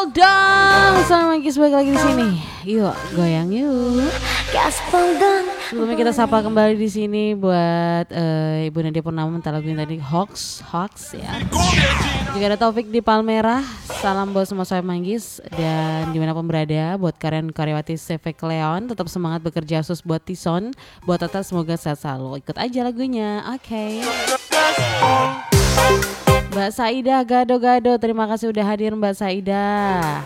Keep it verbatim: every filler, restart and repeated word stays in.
Gaspol dong sama Manggis balik lagi di sini. Yuk goyang yuk. Gaspol dong. Sebelumnya kita sapa kembali di sini buat uh, Ibu Nadia Purnama minta lagu yang tadi Hoax Hoax ya. Juga ada Taufik di Palmerah. Salam buat semua saya Manggis dan dimanapun berada. Buat Karen Karyawati Seve Leon tetap semangat bekerja, sus buat Tison. Buat Tata semoga sehat selalu. Ikut aja lagunya. Oke. Okay. Mbak Saida gado-gado, terima kasih udah hadir Mbak Saida.